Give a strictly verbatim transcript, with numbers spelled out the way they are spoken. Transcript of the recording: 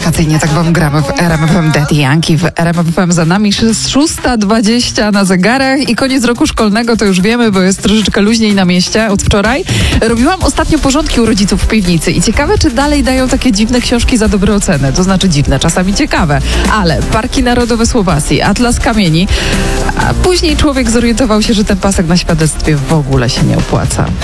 Tradycyjnie tak wam gramy w R M F M Daddy Yankee, w R M F M za nami szósta dwadzieścia na zegarach i koniec roku szkolnego to już wiemy, bo jest troszeczkę luźniej na mieście od wczoraj. Robiłam ostatnio porządki u rodziców w piwnicy i ciekawe, czy dalej dają takie dziwne książki za dobre oceny. To znaczy dziwne, czasami ciekawe, ale Parki Narodowe Słowacji, Atlas Kamieni, a później człowiek zorientował się, że ten pasek na świadectwie w ogóle się nie opłaca.